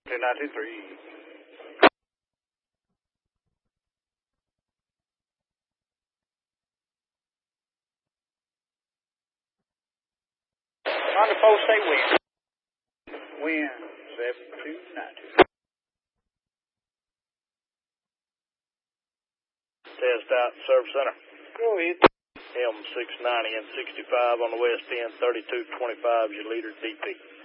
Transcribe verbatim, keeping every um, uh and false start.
two nine two three. Honda four, say wind. Wind, seven two nine two. Test out, service center. Go ahead. M six ninety and sixty-five on the west end, thirty-two twenty-five is your leader, D P.